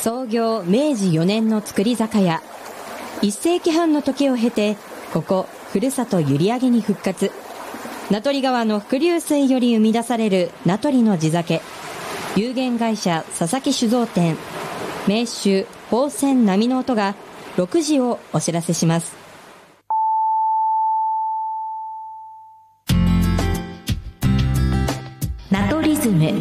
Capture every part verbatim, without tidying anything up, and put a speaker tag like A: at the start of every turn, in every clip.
A: 創業めいじよねんの造り酒屋。いっせいきはんの時を経て、ここふるさと閖上に復活。名取川の伏流水より生み出される名取の地酒。有限会社佐々木酒造店、名酒宝泉波の音がろくじをお知らせします。
B: ナトリズム。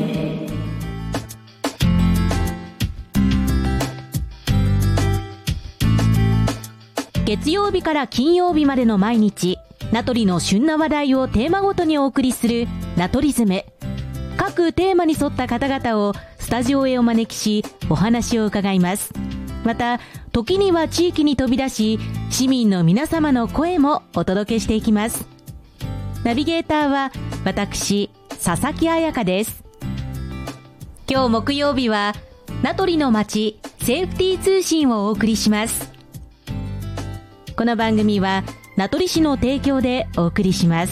B: 月曜日から金曜日までの毎日、名取の旬な話題をテーマごとにお送りするナトリズム。各テーマに沿った方々をスタジオへお招きし、お話を伺います。また、時には地域に飛び出し、市民の皆様の声もお届けしていきます。ナビゲーターは私、佐々木彩香です。今日木曜日は、名取の街セーフティー通信をお送りします。この番組は名取市の提供でお送りします。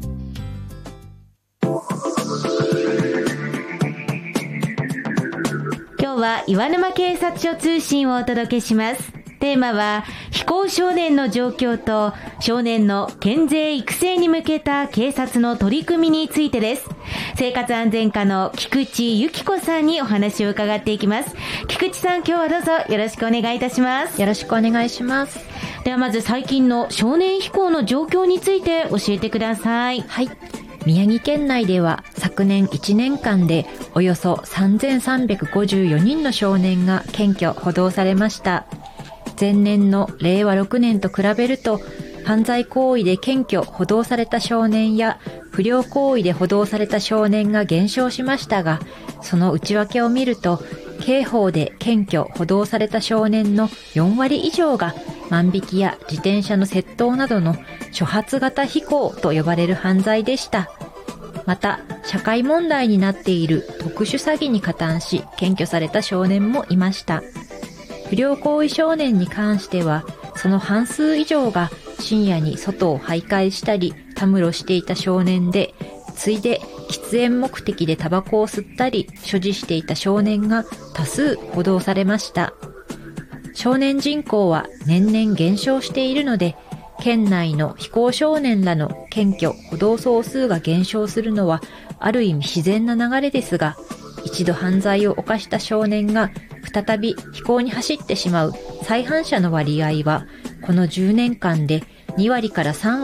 B: 今日は岩沼警察署通信をお届けします。テーマは非行少年の状況と少年の健全育成に向けた警察の取り組みについてです。生活安全課の菊池由紀子さんにお話を伺っていきます。菊池さん、今日はどうぞよろしくお願いいたします。
C: よろしくお願いします。
B: ではまず最近の少年非行の状況について教えてください。
C: はい。宮城県内では昨年いちねんかんでおよそさんぜんさんびゃくごじゅうよにんの少年が検挙・補導されました。前年のれいわろくねんと比べると、犯罪行為で検挙・補導された少年や不良行為で補導された少年が減少しましたが、その内訳を見ると、刑法で検挙・補導された少年のよんわり以上が万引きや自転車の窃盗などの初発型非行と呼ばれる犯罪でした。また、社会問題になっている特殊詐欺に加担し検挙された少年もいました。不良行為少年に関しては、その半数以上が深夜に外を徘徊したりたむろしていた少年で、ついで喫煙目的でタバコを吸ったり所持していた少年が多数補導されました。少年人口は年々減少しているので、県内の非行少年らの検挙・補導総数が減少するのはある意味自然な流れですが、一度犯罪を犯した少年が再び非行に走ってしまう再犯者の割合はこのじゅうねんかんでにわりからさんわり